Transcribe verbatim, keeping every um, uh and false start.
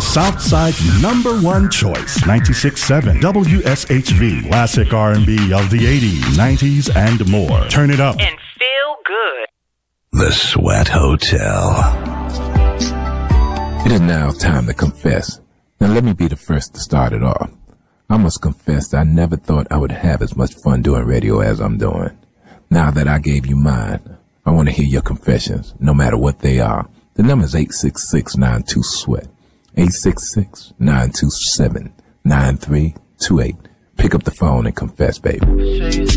Southside's number one choice, ninety-six point seven W S H V. Classic R and B of the eighties, nineties, and more. Turn it up and feel good. The Sweat Hotel. It is now time to confess. Now let me be the first to start it off. I must confess that I never thought I would have as much fun doing radio as I'm doing. Now that I gave you mine, I want to hear your confessions, no matter what they are. The number is eight six six, nine two, SWEAT. eight six six, nine two seven, nine three two eight. Pick up the phone and confess, baby.